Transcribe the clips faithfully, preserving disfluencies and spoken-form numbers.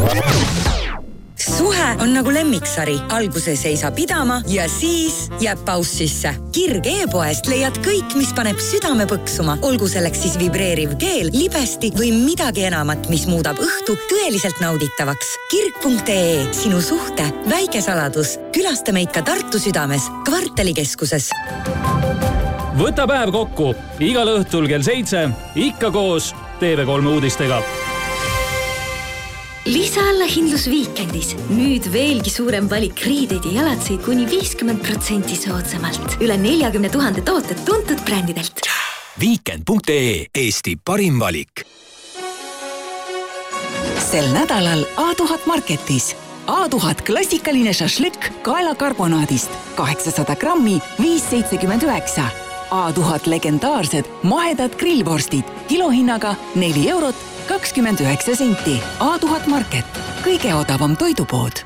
Suhe on nagu lemmiksari. Alguses ei saa pidama ja siis jääb paus sisse. Kirg e-poest leiad kõik, mis paneb südame põksuma. Olgu selleks siis vibreeriv keel, libesti või midagi enamat, mis muudab õhtu tõeliselt nauditavaks. kirg punkt ee, sinu suhte väike saladus. Külasta meid ka Tartu südames, kvartalikeskuses. Võta päev kokku. Igal õhtul kell seitse, ikka koos T V kolm uudistega. Lisaallahindlus viikendis. Nüüd veelgi suurem valik riideid ja jalatseid kuni viiskümmend protsenti soodsamalt. Üle neljakümne tuhande tooted tuntud brändidelt. Weekend punkt ee, Eesti parim valik. Sel nädalal A tuhat Marketis. A tuhat klassikaline šašlõkk kaelakarbonaadist. kaheksasada grammi, viis seitsekümmend üheksa. A tuhat legendaarsed mahedad grillvorstid. Kilohinnaga neli eurot, kakskümmend üheksa senti. A tuhat Market. Kõige odavam toidupood.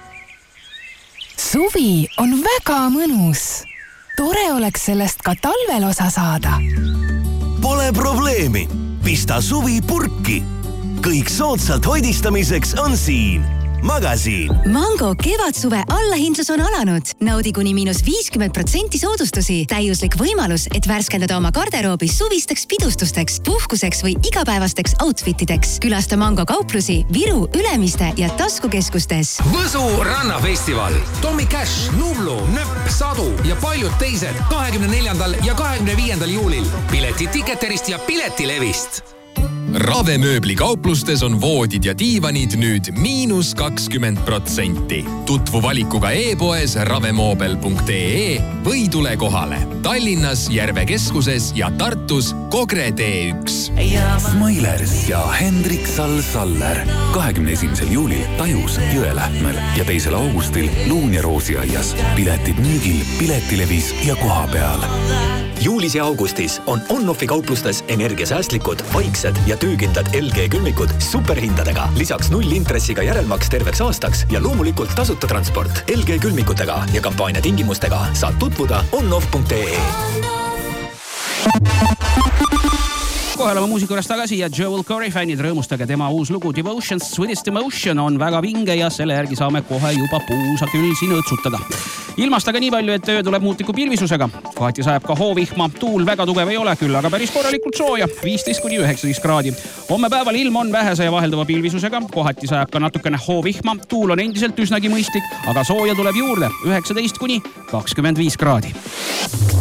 Suvi on väga mõnus. Tore oleks sellest ka talvel osa saada. Pole probleemi. Pista suvi purki. Kõik soodsalt hoidistamiseks on siin. Magasiin. Mango kevadsuve allahindlus on alanud. Naudi kuni miinus viiskümmend protsenti soodustusi. Täiuslik võimalus, et värskendada oma garderoobis suvisteks pidustusteks, puhkuseks või igapäevasteks outfitideks. Külasta Mango kauplusi Viru, Ülemiste ja taskukeskustes. Võsu rannafestival. Tommy Cash, Nublu, Nöpp, Sadu ja paljud teised kahekümne neljandal ja kahekümne viiendal juulil. Pileti Ticketerist ja Piletilevist. Ravemööbli kauplustes on voodid ja diivanid nüüd miinus kakskümmend protsenti. Tutvu valikuga e-poes ravemoobel punkt ee või tule kohale. Tallinnas, Järve keskuses ja Tartus Kogre T üks. Smailers ja Hendrik Sall-Saller. kahekümne esimesel juulil Tajus, Jõelähtmel ja teisel augustil Luun ja Roosiaias. Piletid müügil, Piletilevis ja koha peal. Juulis ja augustis on On-Offi kauplustes energiasäästlikud, vaiksed ja töökindlad L G külmikud superhindadega. Lisaks null intressiga järelmaks terveks aastaks ja loomulikult tasuta transport L G külmikutega ja kampaania tingimustega saad tutvuda on-off punkt ee. Kohe oleme muusika juures tagasi ja Joel Corey fännid rõõmustage tema uus lugu Devotion's Sweetest Emotion on väga vinge ja selle järgi saame kohe juba puusa küll siin õtsutada. Ilmast aga nii palju, et öö tuleb muutliku pilvisusega. Kohati sajab ka hoovihma, tuul väga tugev ei ole küll, aga päris korralikult sooja, viisteist kuni üheksateist kraadi. Homme päeval ilm on vähese ja vahelduva pilvisusega, kohati sajab ka natukene hoovihma, tuul on endiselt üsnagi mõistlik, aga sooja tuleb juurde üheksateist kuni kakskümmend viis kraadi.